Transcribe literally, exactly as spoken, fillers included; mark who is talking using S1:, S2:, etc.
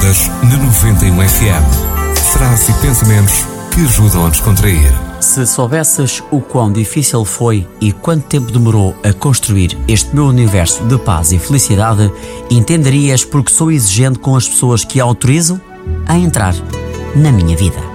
S1: horas na noventa e um F M. Frases e pensamentos que ajudam a descontrair.
S2: Se soubesses o quão difícil foi e quanto tempo demorou a construir este meu universo de paz e felicidade, entenderias porque sou exigente com as pessoas que autorizo a entrar na minha vida.